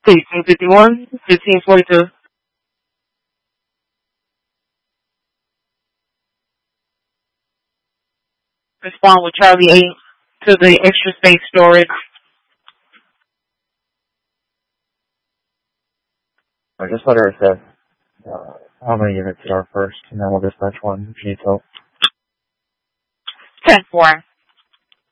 1851, 1542. Respond with Charlie 8 to the extra space storage. I just let her say how many units there are first, and then we'll dispatch one if she needs help. 10-4.